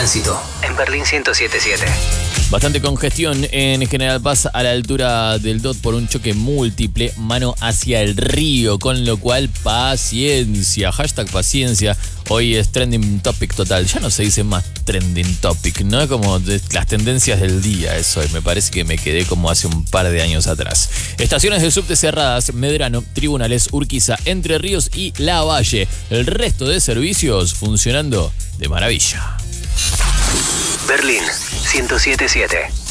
tránsito en Berlín 107.7. Bastante congestión en General Paz a la altura del DOT por un choque múltiple, mano hacia el río, con lo cual paciencia, hashtag paciencia. Hoy es trending topic total, ya no se dice más trending topic, no es como las tendencias del día, eso me parece que me quedé como hace un par de años atrás. Estaciones de subte cerradas, Medrano, Tribunales, Urquiza, Entre Ríos y Lavalle. El resto de servicios funcionando de maravilla. Berlín 107.7.